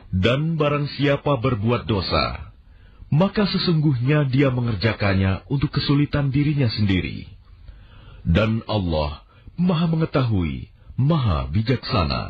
Dan barang siapa berbuat dosa, maka sesungguhnya dia mengerjakannya untuk kesulitan dirinya sendiri. Dan Allah Maha Mengetahui, Maha Bijaksana.